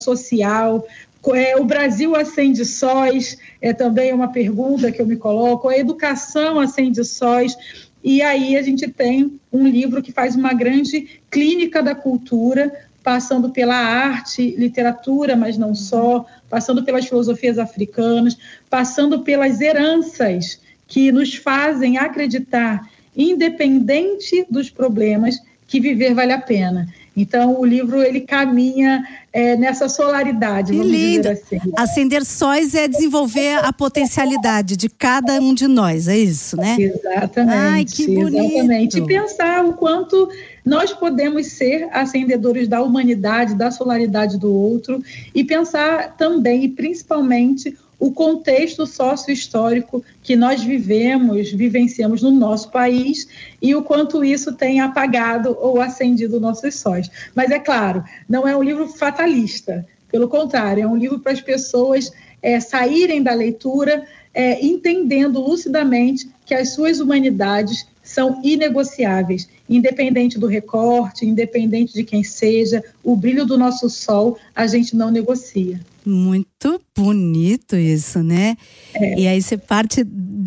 social. O Brasil acende sóis, é também uma pergunta que eu me coloco. A educação acende sóis. E aí a gente tem um livro que faz uma grande clínica da cultura, passando pela arte, literatura, mas não só, passando pelas filosofias africanas, passando pelas heranças que nos fazem acreditar, independente dos problemas, que viver vale a pena. Então, o livro, ele caminha nessa solaridade, vamos dizer assim. Acender sóis é desenvolver a potencialidade de cada um de nós, é isso, né? Exatamente. Ai, que bonito. Exatamente. E pensar o quanto nós podemos ser acendedores da humanidade, da solaridade do outro, e pensar também, e principalmente, o contexto sócio-histórico que nós vivenciamos no nosso país e o quanto isso tem apagado ou acendido nossos sóis. Mas, é claro, não é um livro fatalista, pelo contrário, é um livro para as pessoas saírem da leitura entendendo lucidamente que as suas humanidades são inegociáveis, independente do recorte, independente de quem seja, o brilho do nosso sol a gente não negocia. Muito bonito isso, né? E aí você parte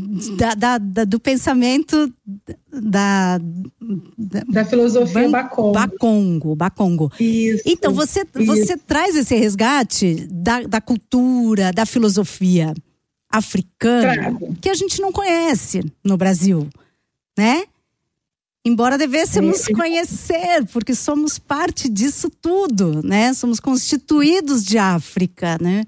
do pensamento da filosofia Bakongo. Isso, então você traz esse resgate da cultura, da filosofia africana, que a gente não conhece no Brasil, né? Embora devêssemos conhecer, porque somos parte disso tudo, né? Somos constituídos de África, né?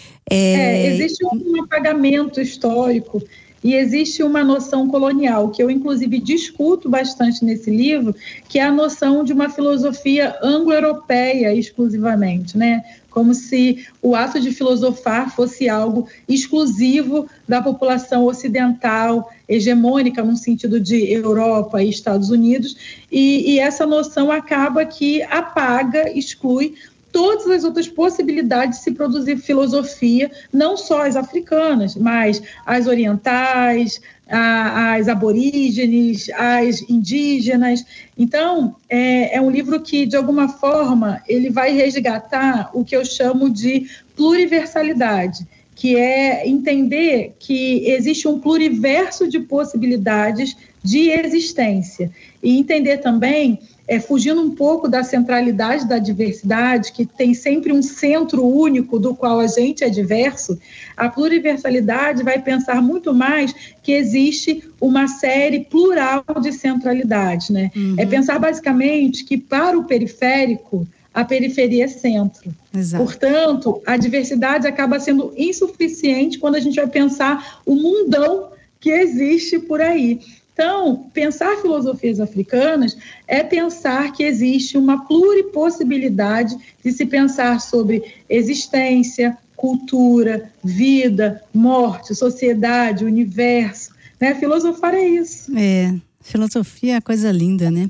Existe um apagamento histórico e existe uma noção colonial, que eu inclusive discuto bastante nesse livro, que é a noção de uma filosofia anglo-europeia exclusivamente, né? Como se o ato de filosofar fosse algo exclusivo da população ocidental, hegemônica no sentido de Europa e Estados Unidos, e essa noção acaba que apaga, exclui todas as outras possibilidades de se produzir filosofia, não só as africanas, mas as orientais, as aborígenes, as indígenas. Então, é um livro que, de alguma forma, ele vai resgatar o que eu chamo de pluriversalidade, que é entender que existe um pluriverso de possibilidades de existência. E entender também, fugindo um pouco da centralidade da diversidade, que tem sempre um centro único do qual a gente é diverso, a pluriversalidade vai pensar muito mais que existe uma série plural de centralidades, né? É pensar basicamente que para o periférico, a periferia é centro. Exato. Portanto, a diversidade acaba sendo insuficiente quando a gente vai pensar o mundão que existe por aí. Então, pensar filosofias africanas é pensar que existe uma pluripossibilidade de se pensar sobre existência, cultura, vida, morte, sociedade, universo, né? Filosofar é isso. Filosofia é coisa linda, né?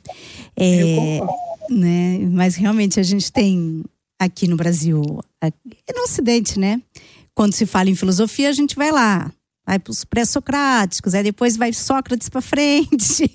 Eu concordo. Né? Mas realmente a gente tem aqui no Brasil, e no Ocidente, né? Quando se fala em filosofia, a gente vai lá. Vai para os pré-socráticos, aí depois vai Sócrates para frente.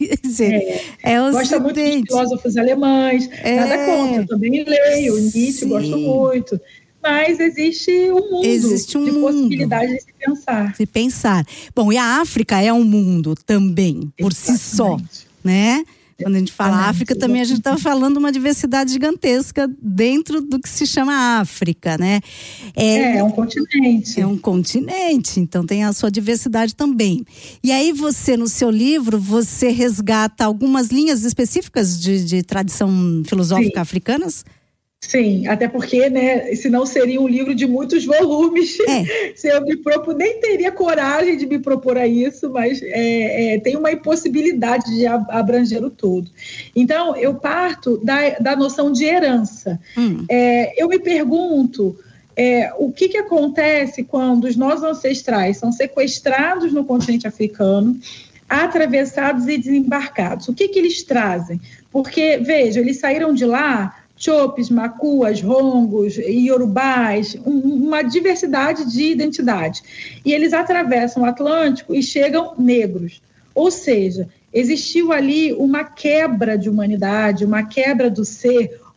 Gosta muito de filósofos alemães, nada contra, eu também leio, Nietzsche, gosto muito. Mas existe um mundo de possibilidades de se pensar. Bom, e a África é um mundo também, por si só, né? Quando a gente fala África, também a gente está falando uma diversidade gigantesca dentro do que se chama África, né? É um continente. É um continente, então tem a sua diversidade também. E aí você, no seu livro, você resgata algumas linhas específicas de tradição filosófica africanas? Sim, até porque, né, senão seria um livro de muitos volumes. Se eu me propor, nem teria coragem de me propor a isso, mas tem uma impossibilidade de abranger o todo. Então, eu parto da noção de herança. Eu me pergunto o que acontece quando os nossos ancestrais são sequestrados no continente africano, atravessados e desembarcados. O que eles trazem? Porque, veja, eles saíram de lá Chopes, Macuas, Rongos, Iorubás, uma diversidade de identidade. E eles atravessam o Atlântico e chegam negros. Ou seja, existiu ali uma quebra de humanidade, uma quebra do ser,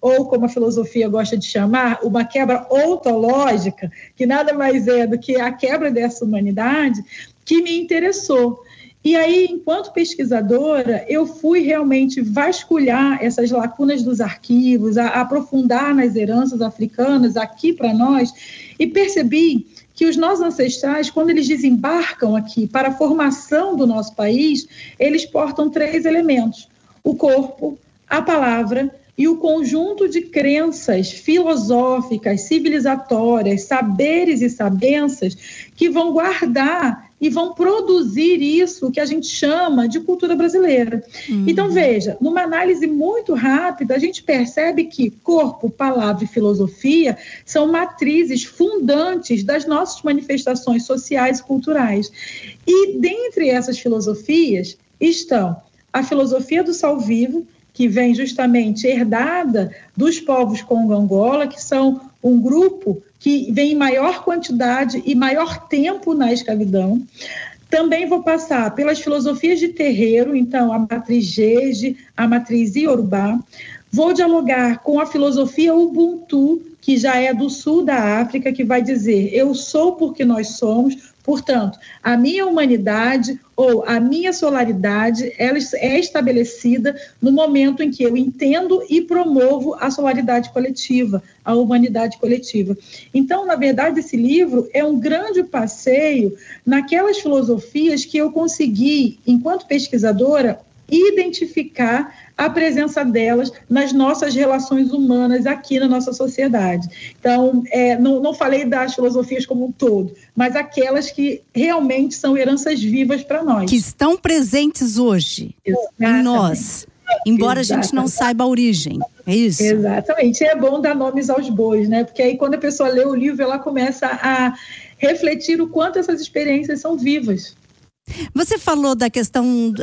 ou como a filosofia gosta de chamar, uma quebra ontológica, que nada mais é do que a quebra dessa humanidade, que me interessou. E aí, enquanto pesquisadora, eu fui realmente vasculhar essas lacunas dos arquivos, a aprofundar nas heranças africanas aqui para nós, e percebi que os nossos ancestrais, quando eles desembarcam aqui para a formação do nosso país, eles portam 3 elementos: o corpo, a palavra e o conjunto de crenças filosóficas, civilizatórias, saberes e sabenças que vão guardar e vão produzir isso que a gente chama de cultura brasileira. Então, veja, numa análise muito rápida, a gente percebe que corpo, palavra e filosofia são matrizes fundantes das nossas manifestações sociais e culturais. E dentre essas filosofias estão a filosofia do Salvivo, que vem justamente herdada dos povos Congo-Angola, que são um grupo que vem em maior quantidade e maior tempo na escravidão. Também vou passar pelas filosofias de terreiro, então a matriz Jeje, a matriz Iorubá. Vou dialogar com a filosofia Ubuntu, que já é do sul da África, que vai dizer: eu sou porque nós somos. Portanto, a minha humanidade ou a minha solaridade, ela é estabelecida no momento em que eu entendo e promovo a solaridade coletiva, a humanidade coletiva. Então, na verdade, esse livro é um grande passeio naquelas filosofias que eu consegui, enquanto pesquisadora, identificar a presença delas nas nossas relações humanas aqui na nossa sociedade. Então, não falei das filosofias como um todo, mas aquelas que realmente são heranças vivas para nós. Que estão presentes hoje em nós, embora a gente não saiba a origem, é isso? Exatamente, é bom dar nomes aos bois, né? Porque aí quando a pessoa lê o livro, ela começa a refletir o quanto essas experiências são vivas. Você falou da questão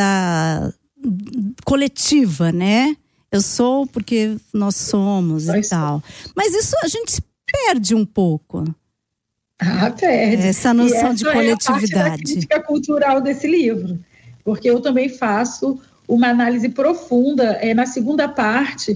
da coletiva, né? Eu sou porque nós somos e tal. Mas isso a gente perde um pouco. Perde. Essa noção de coletividade. É a parte da crítica cultural desse livro. Porque eu também faço uma análise profunda na segunda parte,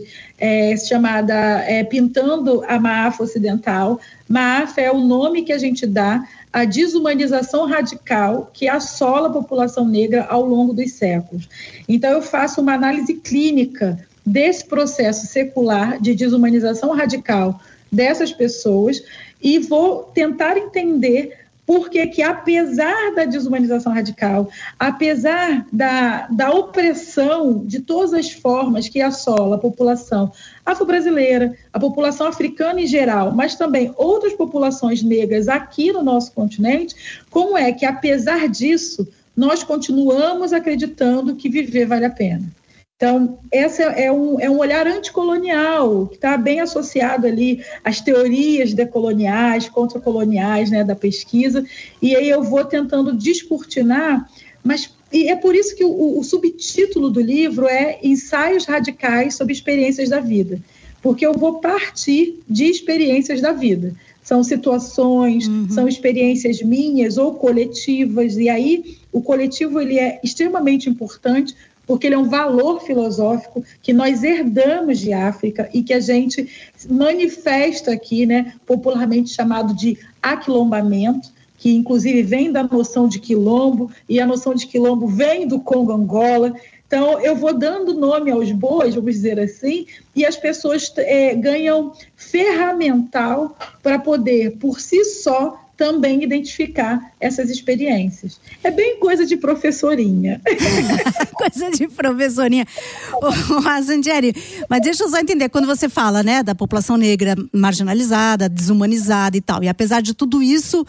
chamada Pintando a Maafa Ocidental. Maafa é o nome que a gente dá à desumanização radical que assola a população negra ao longo dos séculos. Então, eu faço uma análise clínica desse processo secular de desumanização radical dessas pessoas e vou tentar entender por que, apesar da desumanização radical, apesar da opressão de todas as formas que assola a população afro-brasileira, a população africana em geral, mas também outras populações negras aqui no nosso continente, como é que, apesar disso, nós continuamos acreditando que viver vale a pena? Então, esse é um olhar anticolonial, que está bem associado ali às teorias decoloniais, contracoloniais, né, da pesquisa, e aí eu vou tentando descortinar, e é por isso que o subtítulo do livro é Ensaios Radicais sobre Experiências da Vida, porque eu vou partir de experiências da vida. São situações, são experiências minhas ou coletivas, e aí o coletivo ele é extremamente importante, porque ele é um valor filosófico que nós herdamos de África e que a gente manifesta aqui, né, popularmente chamado de aquilombamento, que inclusive vem da noção de quilombo, e a noção de quilombo vem do Congo-Angola. Então, eu vou dando nome aos bois, vamos dizer assim, e as pessoas ganham ferramental para poder, por si só, também identificar essas experiências. É bem coisa de professorinha. Coisa de professorinha. Zandieri, mas deixa eu só entender, quando você fala, né, da população negra marginalizada, desumanizada e tal, e apesar de tudo isso,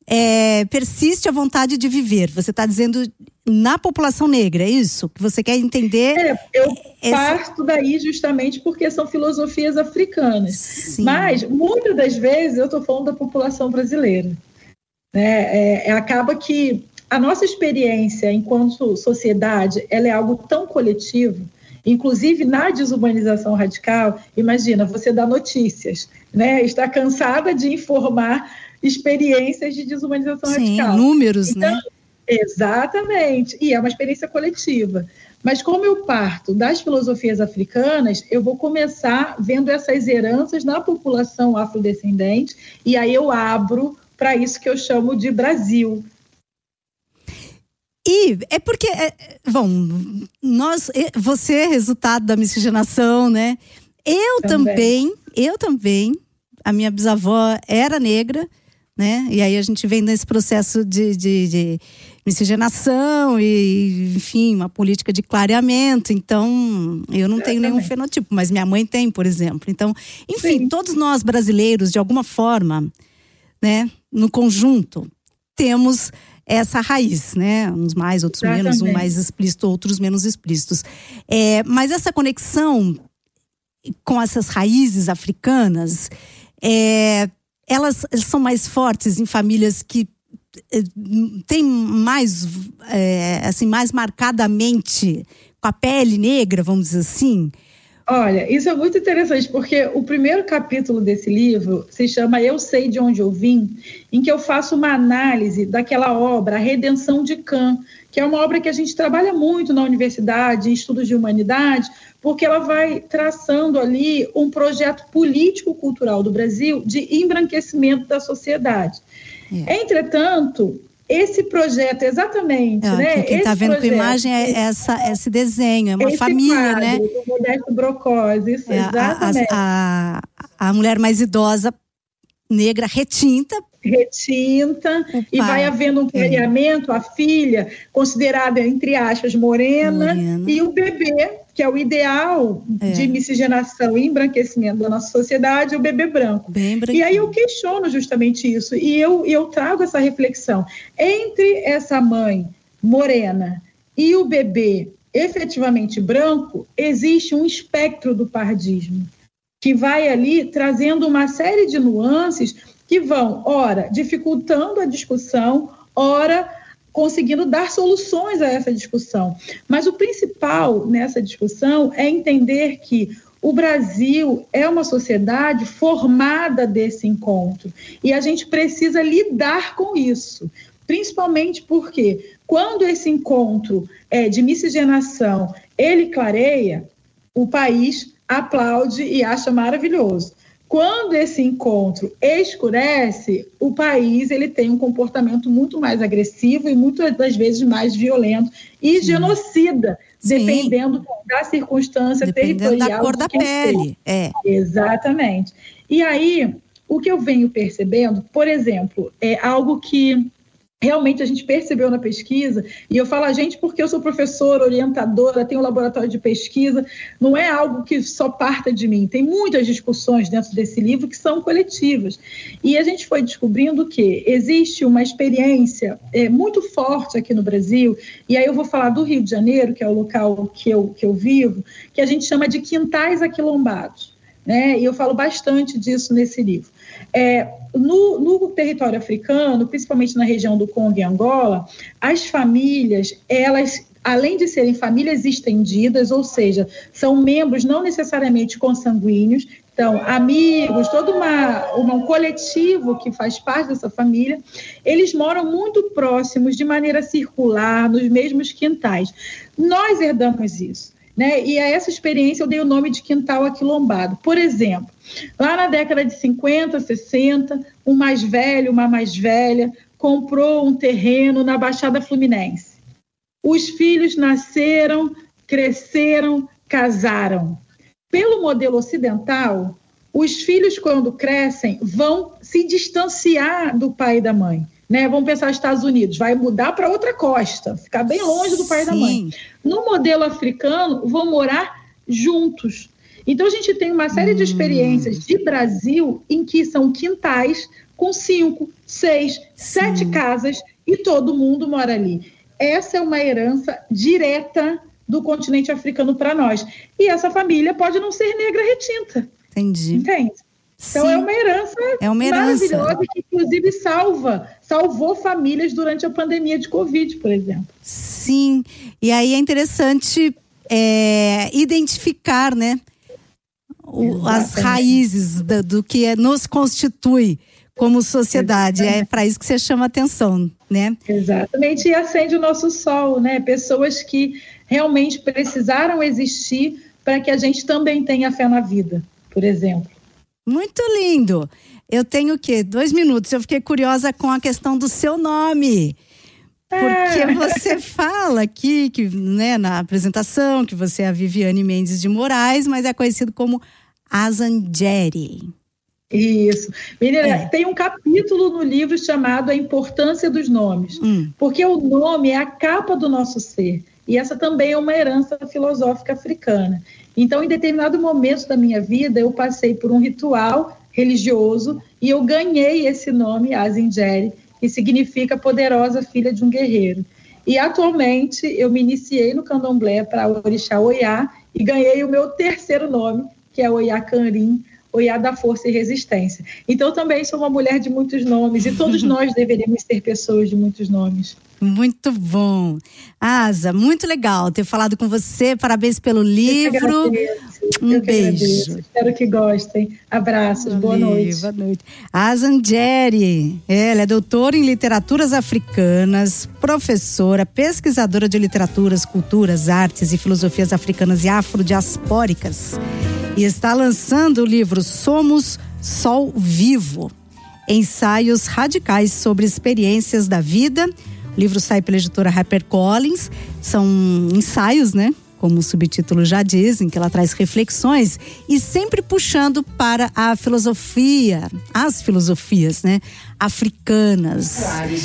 persiste a vontade de viver. Você está dizendo na população negra, é isso? Que você quer entender? Eu parto daí justamente porque são filosofias africanas. Sim. Mas, muitas das vezes, eu estou falando da população brasileira. Acaba que a nossa experiência enquanto sociedade, ela é algo tão coletivo, inclusive na desumanização radical. Imagina, você dá notícias, né? Está cansada de informar experiências de desumanização radical. Números, então, né? Exatamente, e é uma experiência coletiva. Mas como eu parto das filosofias africanas, eu vou começar vendo essas heranças na população afrodescendente, e aí eu abro para isso que eu chamo de Brasil. E é porque, você é resultado da miscigenação, né? Eu também, a minha bisavó era negra, né? E aí a gente vem nesse processo de miscigenação e, enfim, uma política de clareamento. Então, eu não tenho nenhum fenotipo, mas minha mãe tem, por exemplo. Então, enfim, todos nós brasileiros, de alguma forma, né, no conjunto, temos essa raiz, né? Uns mais, outros menos, um mais explícito, outros menos explícitos. Mas essa conexão com essas raízes africanas, elas são mais fortes em famílias que têm mais, assim, mais marcadamente com a pele negra, vamos dizer assim. Olha, isso é muito interessante, porque o primeiro capítulo desse livro se chama Eu Sei de Onde Eu Vim, em que eu faço uma análise daquela obra, A Redenção de Cã, que é uma obra que a gente trabalha muito na universidade, em estudos de humanidade, porque ela vai traçando ali um projeto político-cultural do Brasil de embranquecimento da sociedade. Entretanto, esse projeto, exatamente, né? Quem está vendo projeto, com imagem é esse desenho, é uma família, quadro, né? O Modesto Brocose, isso, exatamente. A mulher mais idosa, negra, retinta, e vai havendo um clareamento, a filha, considerada, entre aspas, morena, e o bebê, que é o ideal de miscigenação e embranquecimento da nossa sociedade, o bebê branco. E aí eu questiono justamente isso, e eu trago essa reflexão. Entre essa mãe morena e o bebê efetivamente branco, existe um espectro do pardismo, que vai ali trazendo uma série de nuances que vão, ora, dificultando a discussão, ora, conseguindo dar soluções a essa discussão. Mas o principal nessa discussão é entender que o Brasil é uma sociedade formada desse encontro e a gente precisa lidar com isso, principalmente porque quando esse encontro de miscigenação, ele clareia, o país aplaude e acha maravilhoso. Quando esse encontro escurece, o país ele tem um comportamento muito mais agressivo e muitas das vezes mais violento e genocida, dependendo da circunstância territorial. Da cor da pele. Exatamente. E aí, o que eu venho percebendo, por exemplo, é algo que realmente a gente percebeu na pesquisa, e eu falo a gente porque eu sou professora, orientadora, tenho um laboratório de pesquisa, não é algo que só parta de mim, tem muitas discussões dentro desse livro que são coletivas, e a gente foi descobrindo que existe uma experiência muito forte aqui no Brasil, e aí eu vou falar do Rio de Janeiro, que é o local que eu vivo, que a gente chama de quintais aquilombados, né? E eu falo bastante disso nesse livro. No território africano, principalmente na região do Congo e Angola, as famílias, elas, além de serem famílias estendidas, ou seja, são membros não necessariamente consanguíneos, então, amigos, todo um coletivo que faz parte dessa família, eles moram muito próximos, de maneira circular, nos mesmos quintais. Nós herdamos isso, né? E a essa experiência eu dei o nome de quintal aquilombado. Por exemplo, lá na década de 50, 60, um mais velho, uma mais velha, comprou um terreno na Baixada Fluminense. Os filhos nasceram, cresceram, casaram. Pelo modelo ocidental, os filhos, quando crescem, vão se distanciar do pai e da mãe. Né? Vamos pensar nos Estados Unidos, vai mudar para outra costa, ficar bem longe do pai e da mãe. No modelo africano, vão morar juntos. Então, a gente tem uma série de experiências de Brasil em que são quintais com 5, 6, 7 casas e todo mundo mora ali. Essa é uma herança direta do continente africano para nós. E essa família pode não ser negra retinta. Entendi. Entende? Então, Sim. É uma herança maravilhosa que, inclusive, salvou famílias durante a pandemia de Covid, por exemplo. Sim. E aí é interessante identificar, né? As raízes do que nos constitui como sociedade. É para isso que você chama atenção, né? Exatamente. E acende o nosso sol, né? Pessoas que realmente precisaram existir para que a gente também tenha fé na vida, por exemplo. Muito lindo. Eu tenho 2 minutos. Eu fiquei curiosa com a questão do seu nome. Porque você fala aqui, né, na apresentação, que você é a Viviane Mendes de Moraes, mas é conhecido como Azangeri. Isso. Menina, tem um capítulo no livro chamado A Importância dos Nomes. Porque o nome é a capa do nosso ser. E essa também é uma herança filosófica africana. Então, em determinado momento da minha vida, eu passei por um ritual religioso e eu ganhei esse nome, Azangeri, que significa poderosa filha de um guerreiro. E atualmente eu me iniciei no candomblé para o orixá Oiá e ganhei o meu terceiro nome, que é Oiá Canrim, Oiá da força e resistência. Então também sou uma mulher de muitos nomes e todos nós deveríamos ser pessoas de muitos nomes. Muito bom. Asa, muito legal ter falado com você. Parabéns pelo livro. Um beijo. Espero que gostem. Abraços, boa noite. Boa noite. Azangeri, ela é doutora em literaturas africanas, professora, pesquisadora de literaturas, culturas, artes e filosofias africanas e afrodiaspóricas. E está lançando o livro Somos Sol Vivo, ensaios radicais sobre experiências da vida. O livro sai pela editora HarperCollins. São ensaios, né? Como o subtítulo já diz, em que ela traz reflexões e sempre puxando para a filosofia, as filosofias, né, africanas,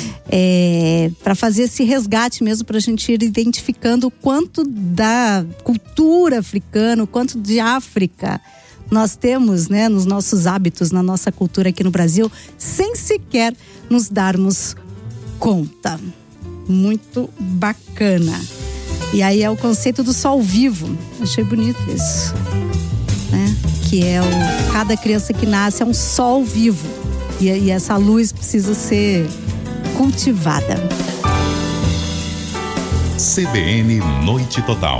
para fazer esse resgate mesmo, para a gente ir identificando o quanto da cultura africana, o quanto de África nós temos, né, nos nossos hábitos, na nossa cultura aqui no Brasil, sem sequer nos darmos conta. Muito bacana. E aí é o conceito do sol vivo. Achei bonito isso, né? Que é cada criança que nasce é um sol vivo. E essa luz precisa ser cultivada. CBN Noite Total.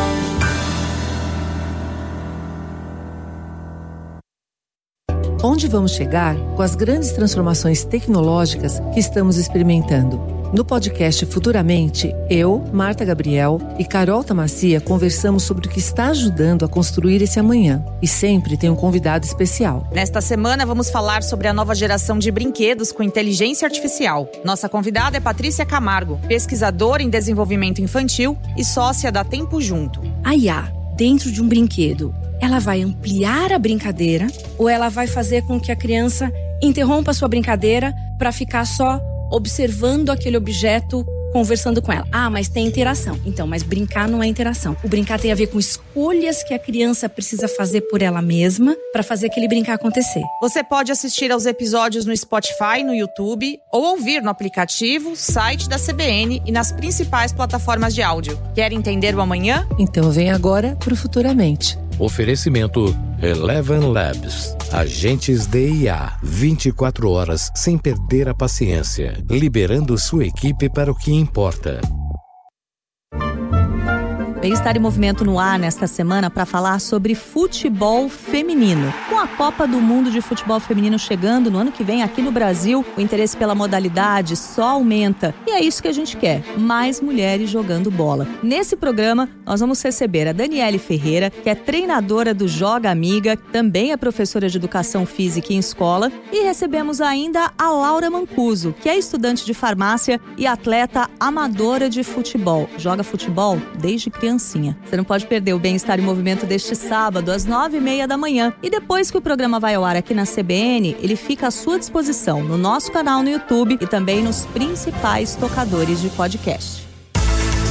Onde vamos chegar com as grandes transformações tecnológicas que estamos experimentando? No podcast Futuramente, eu, Marta Gabriel e Carol Tamassia conversamos sobre o que está ajudando a construir esse amanhã. E sempre tem um convidado especial. Nesta semana vamos falar sobre a nova geração de brinquedos com inteligência artificial. Nossa convidada é Patrícia Camargo, pesquisadora em desenvolvimento infantil e sócia da Tempo Junto. A IA, dentro de um brinquedo, ela vai ampliar a brincadeira ou ela vai fazer com que a criança interrompa a sua brincadeira para ficar só observando aquele objeto, conversando com ela? Ah, mas tem interação. Então, mas brincar não é interação. O brincar tem a ver com escolhas que a criança precisa fazer por ela mesma para fazer aquele brincar acontecer. Você pode assistir aos episódios no Spotify, no YouTube ou ouvir no aplicativo, site da CBN e nas principais plataformas de áudio. Quer entender o amanhã? Então vem agora pro Futuramente. Oferecimento Eleven Labs. Agentes de IA. 24 horas sem perder a paciência. Liberando sua equipe para o que importa. Bem-Estar em Movimento no ar nesta semana para falar sobre futebol feminino. Com a Copa do Mundo de Futebol Feminino chegando no ano que vem aqui no Brasil, o interesse pela modalidade só aumenta. E é isso que a gente quer, mais mulheres jogando bola. Nesse programa, nós vamos receber a Daniele Ferreira, que é treinadora do Joga Amiga, também é professora de Educação Física em escola, e recebemos ainda a Laura Mancuso, que é estudante de farmácia e atleta amadora de futebol. Joga futebol desde criancinha. Você não pode perder o Bem-Estar em Movimento deste sábado, às 9h30 da manhã. E depois que o programa vai ao ar aqui na CBN, ele fica à sua disposição no nosso canal no YouTube e também nos principais tocadores de podcast.